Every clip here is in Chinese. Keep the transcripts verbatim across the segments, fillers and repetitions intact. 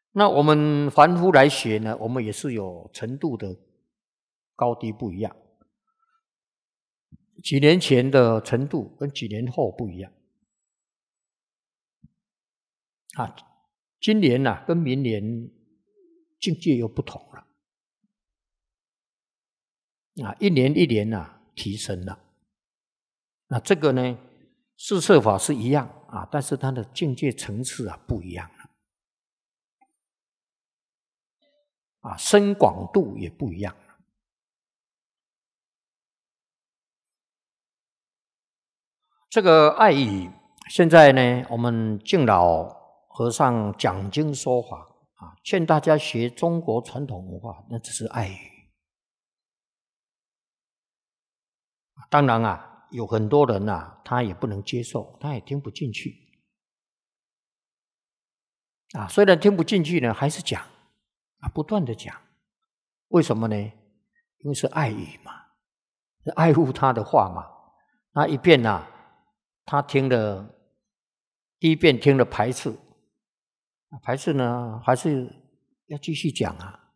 那我们凡夫来学呢，我们也是有程度的高低不一样。几年前的程度跟几年后不一样。啊，今年啊跟明年境界又不同了。啊，一年一年啊提升了。那这个呢，四摄法是一样啊，但是它的境界层次啊不一样了。啊，深广度也不一样了。这个爱语，现在呢，我们敬老和尚讲经说法啊，劝大家学中国传统文化，那只是爱语。当然啊，有很多人啊，他也不能接受，他也听不进去。啊，虽然听不进去呢，还是讲啊，不断的讲。为什么呢？因为是爱语嘛，是爱护他的话嘛。那一遍啊，他听了第一遍听了排斥，排斥呢，还是要继续讲啊。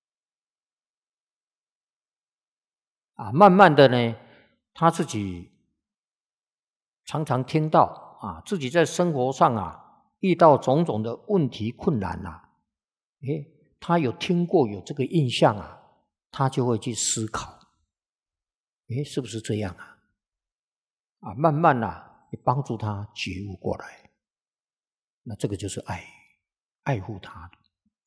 啊，慢慢的呢，他自己常常听到啊，自己在生活上啊遇到种种的问题困难啊，诶，他有听过有这个印象啊，他就会去思考，诶，是不是这样啊？啊，慢慢啊，也帮助他觉悟过来。那这个就是爱，爱护他的。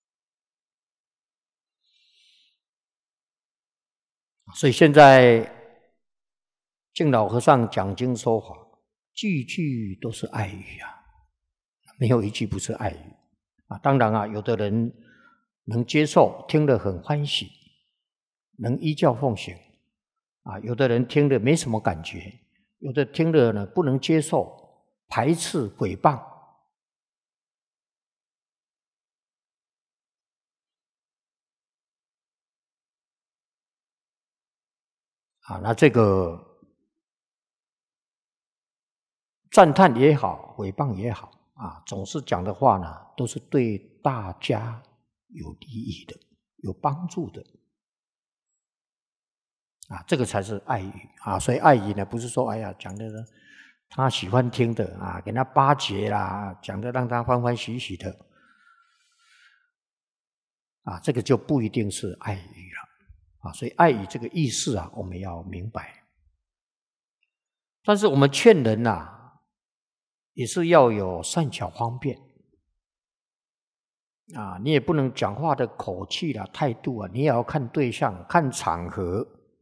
所以现在敬老和尚讲经说法，句句都是爱语啊，没有一句不是爱语啊。当然啊，有的人能接受，听得很欢喜，能依教奉行啊；有的人听得没什么感觉，有的听了呢不能接受，排斥诽谤。啊，那这个赞叹也好，诽谤也好啊，总是讲的话呢，都是对大家有利益的，有帮助的啊，这个才是爱语啊。所以爱语呢，不是说哎呀讲的他喜欢听的啊，给他巴结啦，讲的让他欢欢喜喜的啊，这个就不一定是爱语了啊。所以爱语这个意思啊，我们要明白。但是我们劝人啊，也是要有善巧方便啊，你也不能讲话的口气啦、态度啊，你也要看对象、看场合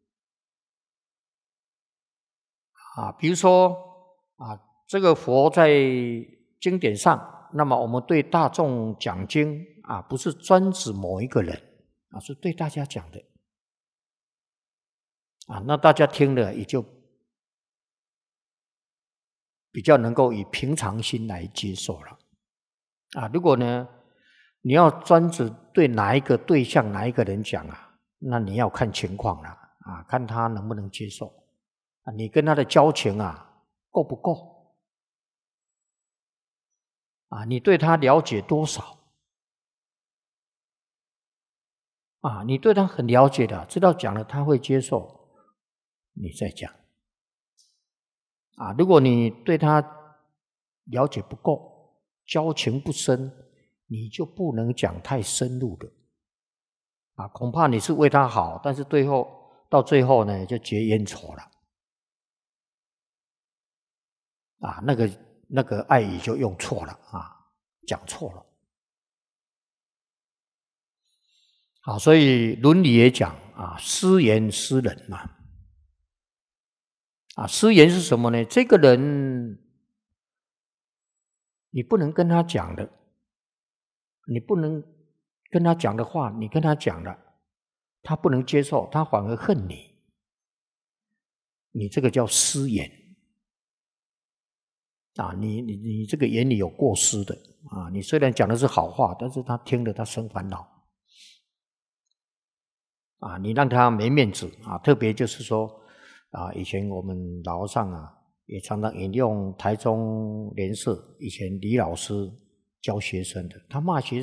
啊。比如说啊，这个佛在经典上，那么我们对大众讲经啊，不是专指某一个人啊，是对大家讲的啊，那大家听了也就比较能够以平常心来接受了啊。如果呢，你要专指对哪一个对象、哪一个人讲啊，那你要看情况了啊，看他能不能接受啊，你跟他的交情啊够不够啊？你对他了解多少啊？你对他很了解的，知道讲了他会接受，你再讲啊。如果你对他了解不够，交情不深，你就不能讲太深入的啊，恐怕你是为他好，但是最后到最后呢，就结冤仇了啊，那个那个爱语就用错了啊，讲错了啊。所以伦理也讲啊，失言失人嘛啊，失言是什么呢？这个人你不能跟他讲的，你不能跟他讲的话，你跟他讲了，他不能接受，他反而恨你，你这个叫失言啊！你你你这个言里有过失的啊！你虽然讲的是好话，但是他听了他生烦恼啊！你让他没面子啊！特别就是说啊，以前我们老和尚啊，也常常引用台中莲社以前李老师教学生的，他骂学生